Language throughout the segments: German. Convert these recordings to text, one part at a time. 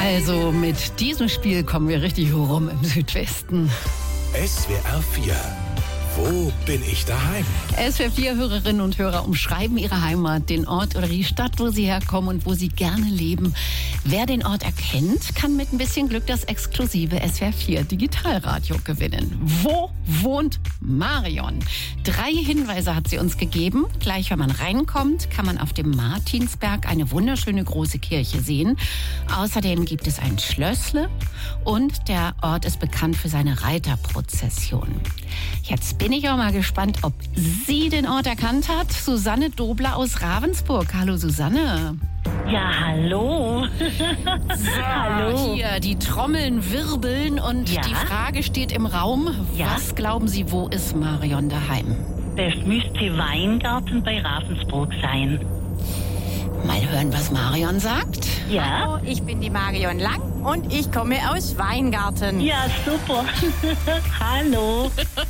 Also mit diesem Spiel kommen wir richtig rum im Südwesten. SWR 4. Wo bin ich daheim? SWR 4 Hörerinnen und Hörer umschreiben ihre Heimat, den Ort oder die Stadt, wo sie herkommen und wo sie gerne leben. Wer den Ort erkennt, kann mit ein bisschen Glück das exklusive SWR 4 Digitalradio gewinnen. Wo wohnt Marion? 3 Hinweise hat sie uns gegeben. Gleich, wenn man reinkommt, kann man auf dem Martinsberg eine wunderschöne große Kirche sehen. Außerdem gibt es ein Schlössle und der Ort ist bekannt für seine Reiterprozession. Jetzt bin ich auch mal gespannt, ob sie den Ort erkannt hat. Susanne Dobler aus Ravensburg. Hallo Susanne. Ja, hallo. Hallo. Hier, die Trommeln wirbeln und Ja? die Frage steht im Raum. Ja? Was glauben Sie, wo ist Marion daheim? Das müsste Weingarten bei Ravensburg sein. Mal hören, was Marion sagt. Ja? Hallo, ich bin die Marion Lang und ich komme aus Weingarten. Ja, super. Hallo.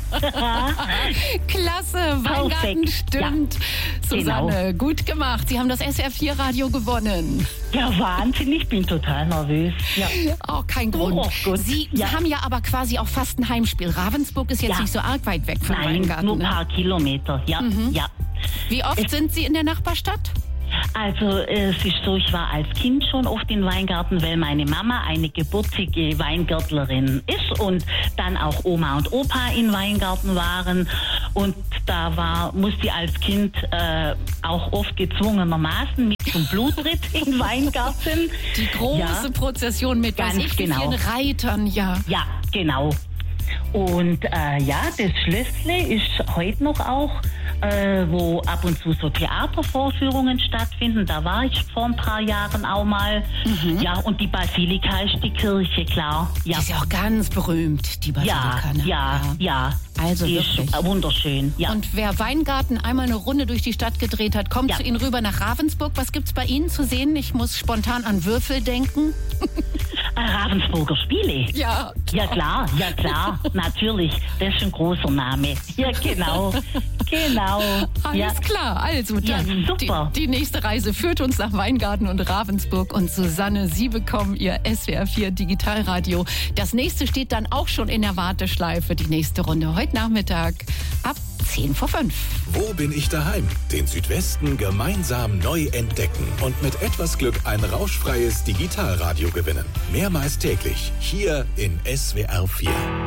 Klasse, Weingarten Perfekt. stimmt. Susanne, gut gemacht. Sie haben das SWR 4 Radio gewonnen. Ja, Wahnsinn, ich bin total nervös. Ja. Auch kein Grund. Oh Gott. Sie Ja. haben ja aber quasi auch fast ein Heimspiel. Ravensburg ist jetzt Ja. nicht so arg weit weg von Nein, Weingarten. nur ein Ne? paar Kilometer. Ja, ja. Wie oft sind Sie in der Nachbarstadt? Also es ist so, ich war als Kind schon oft in Weingarten, weil meine Mama eine gebürtige Weingärtlerin ist und dann auch Oma und Opa in Weingarten waren. Und da musste ich als Kind auch oft gezwungenermaßen mit zum Blutritt in Weingarten. Die große Prozession mit Ganz weiß ich, wie genau. vielen Reitern, ja. Ja, genau. Und ja, das Schlössle ist heute noch auch, wo ab und zu so Theatervorführungen stattfinden. Da war ich vor ein paar Jahren auch mal. Ja, und die Basilika ist die Kirche, klar. Die Ja, ist ja auch ganz berühmt, die ja, Basilika. Ne? ja. Also Die wirklich. ist wunderschön, ja. Und wer Weingarten einmal eine Runde durch die Stadt gedreht hat, kommt Ja. zu Ihnen rüber nach Ravensburg. Was gibt's bei Ihnen zu sehen? Ich muss spontan an Würfel denken. Ravensburger Spiele. Ja. Ja klar, natürlich. Das ist ein großer Name. Ja, genau. Alles Ja. klar. Also Ja, dann super. die nächste Reise führt uns nach Weingarten und Ravensburg. Und Susanne, Sie bekommen Ihr SWR 4 Digitalradio. Das nächste steht dann auch schon in der Warteschleife. Die nächste Runde heute Nachmittag ab 10:05. Wo bin ich daheim? Den Südwesten gemeinsam neu entdecken und mit etwas Glück ein rauschfreies Digitalradio gewinnen. Mehrmals täglich hier in SWR 4.